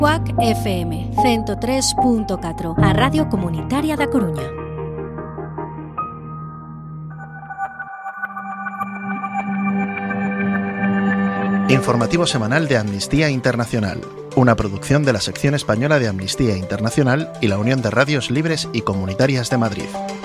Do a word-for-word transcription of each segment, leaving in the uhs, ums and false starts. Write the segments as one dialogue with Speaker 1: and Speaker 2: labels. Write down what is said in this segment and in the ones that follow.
Speaker 1: C U A C F M ciento tres punto catro, a Radio Comunitaria da Coruña.
Speaker 2: Informativo semanal de Amnistía Internacional, una producción de la sección española de Amnistía Internacional y la Unión de Radios Libres y Comunitarias de Madrid.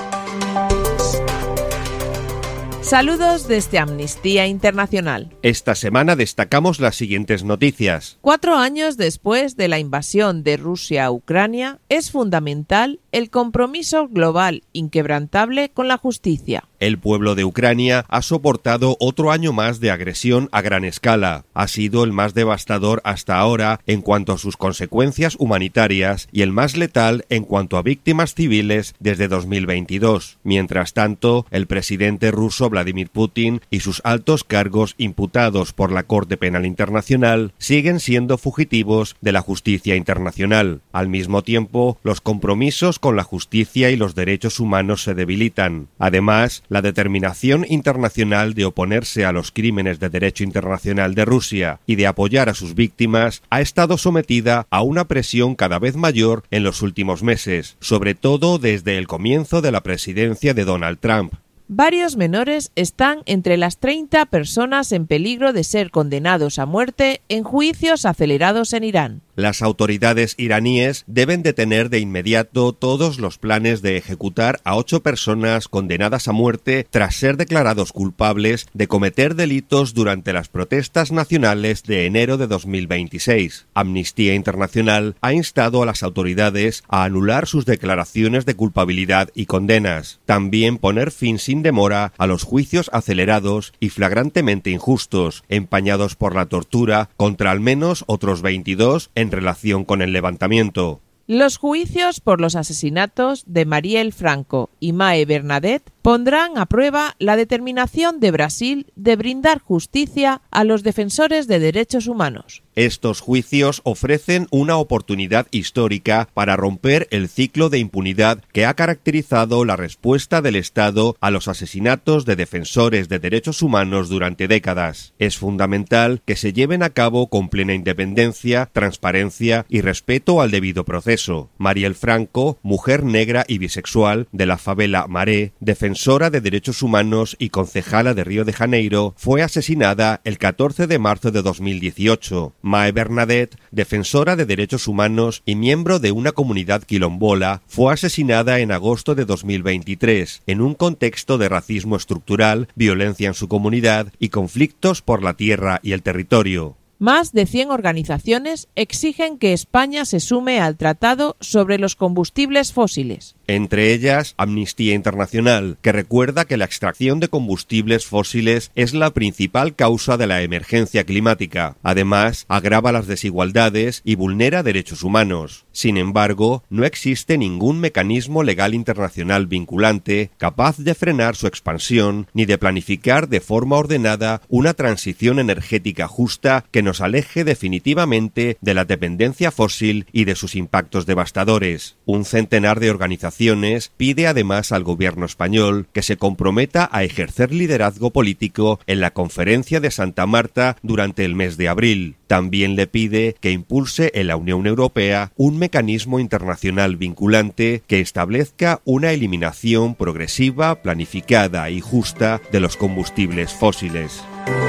Speaker 3: Saludos desde Amnistía Internacional.
Speaker 4: Esta semana destacamos las siguientes noticias.
Speaker 3: Cuatro años después de la invasión de Rusia a Ucrania, es fundamental el compromiso global inquebrantable con la justicia.
Speaker 4: El pueblo de Ucrania ha soportado otro año más de agresión a gran escala. Ha sido el más devastador hasta ahora en cuanto a sus consecuencias humanitarias y el más letal en cuanto a víctimas civiles desde dos mil veintidós. Mientras tanto, el presidente ruso Vladimir Putin y sus altos cargos imputados por la Corte Penal Internacional siguen siendo fugitivos de la justicia internacional. Al mismo tiempo, los compromisos con la justicia y los derechos humanos se debilitan. Además, la determinación internacional de oponerse a los crímenes de derecho internacional de Rusia y de apoyar a sus víctimas ha estado sometida a una presión cada vez mayor en los últimos meses, sobre todo desde el comienzo de la presidencia de Donald Trump.
Speaker 3: Varios menores están entre las treinta personas en peligro de ser condenados a muerte en juicios acelerados en Irán.
Speaker 4: Las autoridades iraníes deben detener de inmediato todos los planes de ejecutar a ocho personas condenadas a muerte tras ser declarados culpables de cometer delitos durante las protestas nacionales de enero de dos mil veintiséis. Amnistía Internacional ha instado a las autoridades a anular sus declaraciones de culpabilidad y condenas. También poner fin sin demora a los juicios acelerados y flagrantemente injustos, empañados por la tortura contra al menos otros veintidós en relación con el levantamiento.
Speaker 3: Los juicios por los asesinatos de Marielle Franco y Mae Bernadette pondrán a prueba la determinación de Brasil de brindar justicia a los defensores de derechos humanos.
Speaker 4: Estos juicios ofrecen una oportunidad histórica para romper el ciclo de impunidad que ha caracterizado la respuesta del Estado a los asesinatos de defensores de derechos humanos durante décadas. Es fundamental que se lleven a cabo con plena independencia, transparencia y respeto al debido proceso. Marielle Franco, mujer negra y bisexual de la favela Maré, defensora de derechos humanos y concejala de Río de Janeiro, fue asesinada el catorce de marzo de dos mil dieciocho. Mae Bernadette, defensora de derechos humanos y miembro de una comunidad quilombola, fue asesinada en agosto de dos mil veintitrés, en un contexto de racismo estructural, violencia en su comunidad y conflictos por la tierra y el territorio.
Speaker 3: Más de cien organizaciones exigen que España se sume al Tratado sobre los combustibles fósiles.
Speaker 4: Entre ellas, Amnistía Internacional, que recuerda que la extracción de combustibles fósiles es la principal causa de la emergencia climática. Además, agrava las desigualdades y vulnera derechos humanos. Sin embargo, no existe ningún mecanismo legal internacional vinculante capaz de frenar su expansión ni de planificar de forma ordenada una transición energética justa que nos aleje definitivamente de la dependencia fósil y de sus impactos devastadores. Un centenar de organizaciones pide además al gobierno español que se comprometa a ejercer liderazgo político en la Conferencia de Santa Marta durante el mes de abril. También le pide que impulse en la Unión Europea un mecanismo internacional vinculante que establezca una eliminación progresiva, planificada y justa de los combustibles fósiles.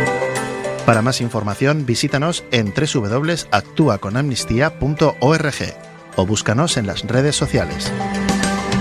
Speaker 2: Para más información, visítanos en doble u doble u doble u punto actúa con amnistía punto org o búscanos en las redes sociales.